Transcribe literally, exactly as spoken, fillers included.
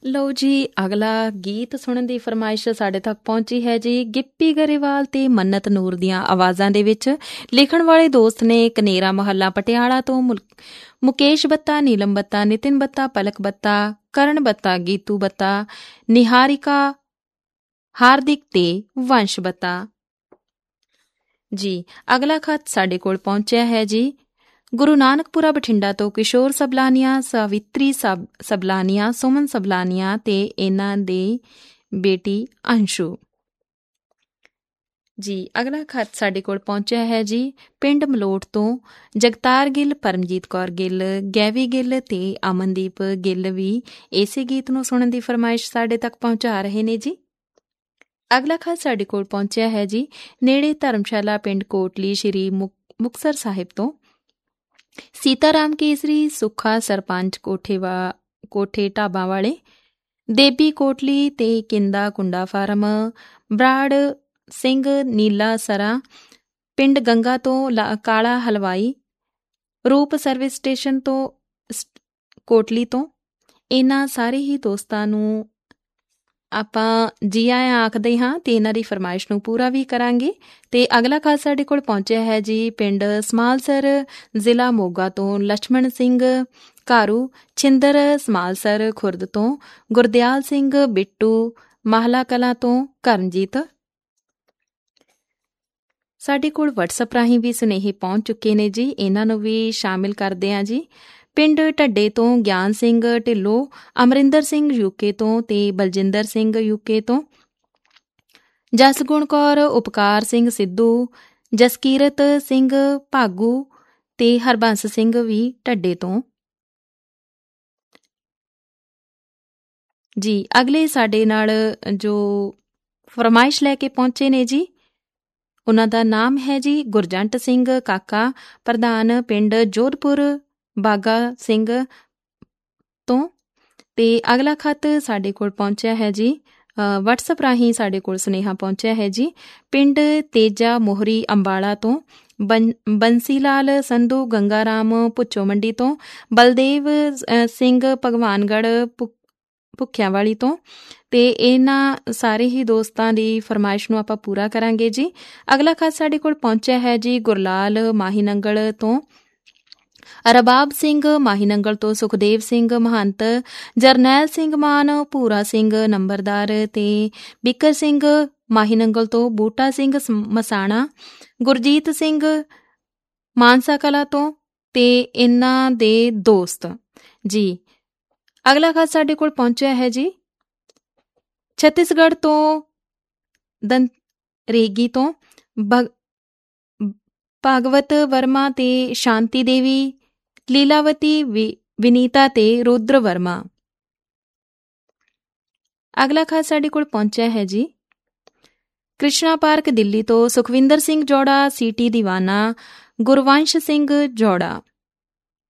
ਲਓ ਜੀ, ਅਗਲਾ ਗੀਤ ਸੁਣਨ ਦੀ ਫਰਮਾਇਸ਼ ਸਾਡੇ ਤੱਕ ਪਹੁੰਚੀ ਹੈ ਜੀ। ਗਿੱਪੀ ਗਰੇਵਾਲ ਤੇ ਮੰਨਤ ਨੂਰ ਦੀਆਂ ਆਵਾਜ਼ਾਂ ਦੇ ਵਿੱਚ। ਲਿਖਣ ਵਾਲੇ ਦੋਸਤ ਨੇ ਕਨੇਰਾ ਮੁਹੱਲਾ ਪਟਿਆਲਾ ਤੋਂ ਮੁਲ- ਮੁਕੇਸ਼ ਬੱਤਾ, ਨੀਲਮ ਬੱਤਾ, ਨਿਤਿਨ ਬੱਤਾ, ਪਲਕ ਬੱਤਾ, ਕਰਨ ਬੱਤਾ, ਗੀਤੂ ਬੱਤਾ, ਨਿਹਾਰਿਕਾ, ਹਾਰਦਿਕ ਤੇ ਵੰਸ਼ ਬੱਤਾ ਜੀ। ਅਗਲਾ ਖਤ ਸਾਡੇ ਕੋਲ ਪਹੁੰਚਿਆ ਹੈ ਜੀ ਗੁਰੂ ਨਾਨਕਪੁਰਾ ਬਠਿੰਡਾ ਤੋਂ ਕਿਸ਼ੋਰ ਸਬਲਾਨੀਆ, ਸਾਵਿਤਰੀ ਸਬ ਸਬਲਾਨੀਆ, ਸੁਮਨ ਸਬਲਾਨੀਆ ਤੇ ਇਹਨਾਂ ਦੀ ਬੇਟੀ ਅੰਸ਼ੂ ਜੀ। ਅਗਲਾ ਖਤ ਸਾਡੇ ਕੋਲ ਪਹੁੰਚਿਆ ਹੈ ਜੀ ਪਿੰਡ ਮਲੋਟ ਤੋਂ ਜਗਤਾਰ ਗਿੱਲ, ਪਰਮਜੀਤ ਕੌਰ ਗਿੱਲ, ਗੈਵੀ ਗਿੱਲ ਤੇ ਅਮਨਦੀਪ ਗਿੱਲ ਵੀ ਇਸੇ ਗੀਤ ਨੂੰ ਸੁਣਨ ਦੀ ਫਰਮਾਇਸ਼ ਸਾਡੇ ਤੱਕ ਪਹੁੰਚਾ ਰਹੇ ਨੇ ਜੀ। ਅਗਲਾ ਖਤ ਸਾਡੇ ਕੋਲ ਪਹੁੰਚਿਆ ਹੈ ਜੀ ਨੇੜੇ ਧਰਮਸ਼ਾਲਾ ਪਿੰਡ ਕੋਟਲੀ, ਸ਼੍ਰੀ ਮੁਕ ਮੁਕਤਸਰ ਸਾਹਿਬ ਤੋਂ ਸੀਤਾਰਾਮ ਕੇਸਰੀ, ਸੁੱਖਾ ਸਰਪੰਚ ਕੋਠੇ ਵਾ ਕੋਠੇ ਢਾਬਾਂ ਵਾਲੇ, ਦੇਬੀ ਕੋਟਲੀ ਤੇ ਕਿੰਦਾ ਕੁੰਡਾ ਫਾਰਮ, ਬਰਾੜ ਸਿੰਘ ਨੀਲਾ ਸਰਾ, ਪਿੰਡ ਗੰਗਾ ਤੋਂ ਲਾ ਕਾਲਾ ਹਲਵਾਈ, ਰੂਪ ਸਰਵਿਸ ਸਟੇਸ਼ਨ ਤੋਂ ਕੋਟਲੀ ਤੋਂ। ਇਹਨਾਂ ਸਾਰੇ ਹੀ ਦੋਸਤਾਂ ਨੂੰ ਆਪਾਂ ਜੀ ਆਇਆਂ ਆਖਦੇ ਹਾਂ ਤੇ ਇਹਨਾਂ ਦੀ ਫਰਮਾਇਸ਼ ਨੂੰ ਪੂਰਾ ਵੀ ਕਰਾਂਗੇ। ਤੇ ਅਗਲਾ ਖਾਸ ਸਾਡੇ ਕੋਲ ਪਹੁੰਚਿਆ ਹੈ ਜੀ ਪਿੰਡ ਸਮਾਲਸਰ, ਜ਼ਿਲ੍ਹਾ ਮੋਗਾ ਤੋਂ ਲਛਮਣ ਸਿੰਘ ਘਾਰੂ, ਛਿੰਦਰ ਸਮਾਲਸਰ ਖੁਰਦ ਤੋਂ, ਗੁਰਦਿਆਲ ਸਿੰਘ ਬਿੱਟੂ, ਮਾਹਲਾ ਕਲਾਂ ਤੋਂ ਕਰਨਜੀਤ। ਸਾਡੇ ਕੋਲ ਵਟਸਐਪ ਰਾਹੀਂ ਵੀ ਸੁਨੇਹੇ ਪਹੁੰਚ ਚੁੱਕੇ ਨੇ ਜੀ, ਇਹਨਾਂ ਨੂੰ ਵੀ ਸ਼ਾਮਿਲ ਕਰਦੇ ਹਾਂ ਜੀ। ਪਿੰਡ ਢੱਡੇ ਤੋਂ ਗਿਆਨ ਸਿੰਘ ਢਿੱਲੋਂ, ਅਮਰਿੰਦਰ ਸਿੰਘ ਯੂਕੇ ਤੋਂ ਤੇ ਬਲਜਿੰਦਰ ਸਿੰਘ ਯੂਕੇ ਤੋਂ, ਜਸਗੁਣ ਕੌਰ, ਉਪਕਾਰ ਸਿੰਘ ਸਿੱਧੂ, ਜਸਕੀਰਤ ਸਿੰਘ ਭਾਗੂ ਤੇ ਹਰਬੰਸ ਸਿੰਘ ਵੀ ਢੱਡੇ ਤੋਂ ਜੀ। ਅਗਲੇ ਸਾਡੇ ਨਾਲ ਜੋ ਫਰਮਾਇਸ਼ ਲੈ ਕੇ ਪਹੁੰਚੇ ਨੇ ਜੀ, ਉਹਨਾਂ ਦਾ ਨਾਮ ਹੈ ਜੀ ਗੁਰਜੰਟ ਸਿੰਘ ਕਾਕਾ, ਪ੍ਰਧਾਨ ਪਿੰਡ ਜੋਧਪੁਰ ਬਾਗਾ ਸਿੰਘ ਤੋਂ। ਤੇ ਅਗਲਾ ਖਤ ਸਾਡੇ ਕੋਲ ਪਹੁੰਚਿਆ ਹੈ ਜੀ ਵਟਸਐਪ ਰਾਹੀਂ ਸਾਡੇ ਕੋਲ ਸੁਨੇਹਾ ਪਹੁੰਚਿਆ ਹੈ ਜੀ ਪਿੰਡ ਤੇਜਾ ਮੋਹਰੀ ਅੰਬਾਲਾ ਤੋਂ, ਬੰ ਬੰਸੀ ਲਾਲ ਸੰਧੂ ਗੰਗਾ ਰਾਮ ਭੁੱਚੋ ਮੰਡੀ ਤੋਂ, ਬਲਦੇਵ ਸਿੰਘ ਭਗਵਾਨਗੜ੍ਹ ਭੁੱਖਿਆਂ ਵਾਲੀ ਤੋਂ। ਤੇ ਇਹਨਾਂ ਸਾਰੇ ਹੀ ਦੋਸਤਾਂ ਦੀ ਫਰਮਾਇਸ਼ ਨੂੰ ਆਪਾਂ ਪੂਰਾ ਕਰਾਂਗੇ ਜੀ। ਅਗਲਾ ਖਤ ਸਾਡੇ ਕੋਲ ਪਹੁੰਚਿਆ ਹੈ ਜੀ ਗੁਰਲਾਲ ਮਾਹੀਨੰਗਲ ਤੋਂ, ਰਬਾਬ ਸਿੰਘ ਮਾਹੀਨੰਗਲ ਤੋਂ, ਸੁਖਦੇਵ ਸਿੰਘ ਮਹੰਤ, ਜਰਨੈਲ ਸਿੰਘ ਮਾਨ, ਭੂਰਾ ਸਿੰਘ ਨੰਬਰਦਾਰ ਤੇ ਬਿੱਕਰ ਸਿੰਘ ਮਾਹੀਨੰਗਲ ਤੋਂ, ਬੂਟਾ ਸਿੰਘ ਮਸਾਣਾ, ਗੁਰਜੀਤ ਸਿੰਘ ਮਾਨਸਾ ਕਲਾਂ ਤੋਂ ਤੇ ਇਹਨਾਂ ਦੇ ਦੋਸਤ ਜੀ। ਅਗਲਾ ਖਤ ਸਾਡੇ ਕੋਲ ਪਹੁੰਚਿਆ ਹੈ ਜੀ ਛੱਤੀਸਗੜ੍ਹ ਤੋਂ ਦੰਰੇਗੀ ਤੋਂ ਭਗ ਭਾਗਵਤ ਵਰਮਾ ਤੇ ਸ਼ਾਂਤੀ ਦੇਵੀ, ਲੀਲਾਵਤੀ, ਵਿਨੀਤਾ ਤੇ ਰੁਦਰ ਵਰਮਾ। ਅਗਲਾ ਖਤ ਸਾਡੇ ਕੋਲ ਪਹੁੰਚਿਆ ਹੈ ਜੀ ਕ੍ਰਿਸ਼ਨਾ ਪਾਰਕ ਦਿੱਲੀ ਤੋਂ ਸੁਖਵਿੰਦਰ ਸਿੰਘ ਜੋੜਾ, ਸੀਟੀ ਦੀਵਾਨਾ, ਗੁਰਵੰਸ਼ ਸਿੰਘ ਜੋੜਾ।